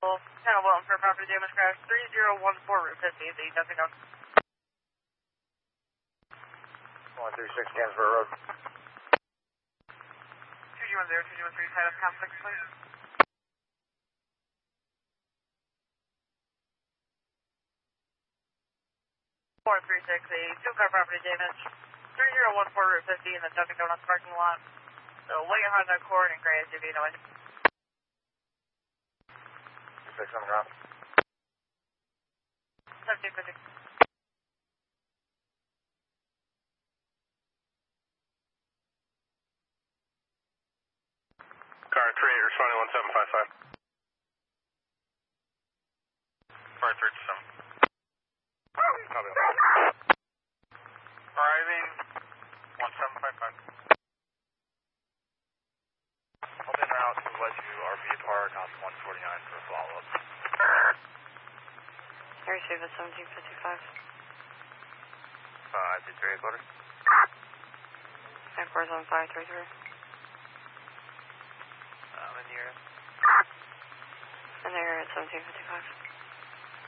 Channel Wilton for property damage crash 3014 Route 50, the Desert Gun. 136 Cansborough Road. 2G10, 2G13, head of conflict, please. Four three six, a two-car property damage 3014 Route 50 in the Desert Donuts parking lot. So white Honda Accord and gray SUV noise. 6 on the ground. 1750. Car 38 responding 1755. Car 37. Copy. Arriving 1755. Hold in route to Westview RV Park on 149 for a follow-up. I received a 1755. 523 quarter. 947533. In the area. And they're at 1755.